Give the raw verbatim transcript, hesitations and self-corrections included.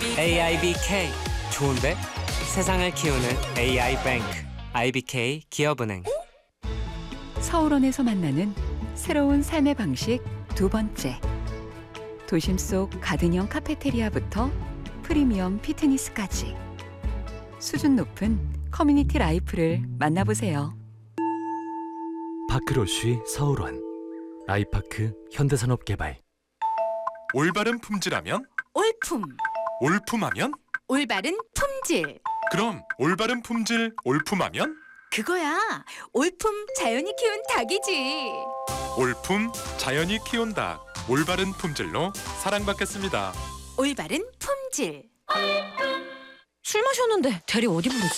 에이아이비케이 좋은데? 세상을 키우는 에이아이뱅크 아이비케이 기업은행. 서울원에서 만나는 새로운 삶의 방식 두 번째. 도심 속 가든형 카페테리아부터 프리미엄 피트니스까지 수준 높은 커뮤니티 라이프를 만나보세요. 파크로쉬 서울원 아이파크 현대산업개발. 올바른 품질하면? 올품, 올품하면? 올바른 품질. 그럼 올바른 품질 올품하면? 그거야. 올품 자연이 키운 닭이지. 올품 자연이 키운 닭. 올바른 품질로 사랑받겠습니다. 올바른 품질. 술 마셨는데 대리 어디 부르지?